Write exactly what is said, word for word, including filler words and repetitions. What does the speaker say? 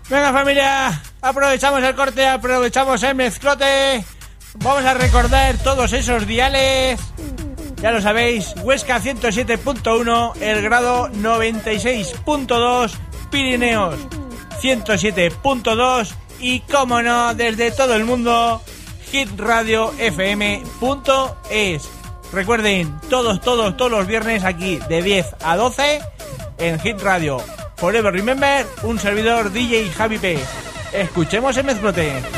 Venga, familia, aprovechamos el corte, aprovechamos el mezclote. Vamos a recordar todos esos diales. Ya lo sabéis, Huesca ciento siete punto uno, El Grado noventa y seis punto dos, Pirineos ciento siete punto dos y, como no, desde todo el mundo, hit radio f m punto es. Recuerden, todos, todos, todos los viernes aquí de diez a doce en Hit Radio. Forever Remember, un servidor D J Javi P. Escuchemos el mezclote.